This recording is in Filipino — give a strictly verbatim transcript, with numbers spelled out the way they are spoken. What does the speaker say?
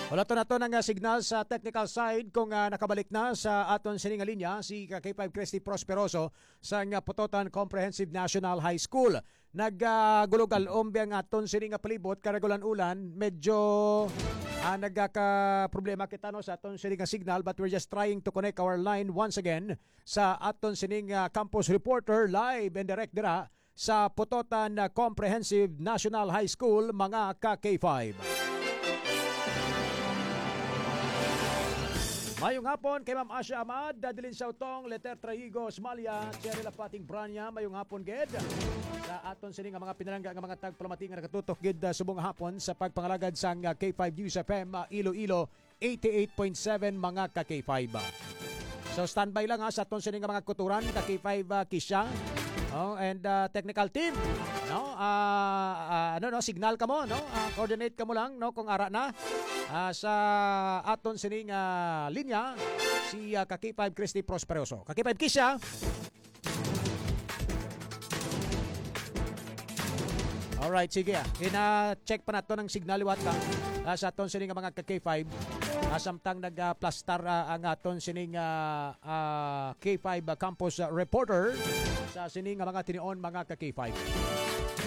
Wala to na to ng uh, signal sa technical side kung uh, nakabalik na sa aton sining linya si K five Christy Prosperoso sa uh, Putotan Comprehensive National High School. Naggulugal uh, ombi ang aton sining palibot karagulan ulan medyo uh, nagka problema kita no sa aton sining signal, but we're just trying to connect our line once again sa aton sining uh, campus reporter live and direct dira sa Putotan uh, Comprehensive National High School, mga ka K five. Mayong hapon kay Ma'am Asha Ahmad, Dadilin Sautong, Leter Traigo, Smalia, Cherry Lapating Branya. Mayong hapon ged sa aton sining nga mga pinalangga nga mga tagpalamating nga nakatutok gid uh, subong hapon sa pagpangalagad sang uh, K five News F M uh, Iloilo eighty-eight point seven, mga ka K five. So standby lang ha sa aton sining nga mga kuturan ka K five uh, Kisha. Oh, and uh, technical team, no? Uh, uh, ano no, signal ka mo, no? Uh, coordinate ka mo lang, no, kung ara na. Uh, sa aton sining uh, linya si uh, K five Christy Prosperoso. K five Kisha. Alright, sige. Ina-check pa nato ng signal liwat ka uh, sa aton sining mga K five. Uh, samtang nag-plastar uh, ang aton sining uh, uh, K five uh, campus uh, reporter sa sining mga tinion, mga K five.